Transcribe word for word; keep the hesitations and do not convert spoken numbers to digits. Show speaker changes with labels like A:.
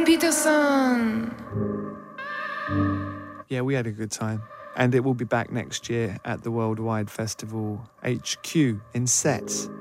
A: Martin Peterson.
B: Yeah, we had a good time. And it will be back next year at the Worldwide Festival H Q in Sets.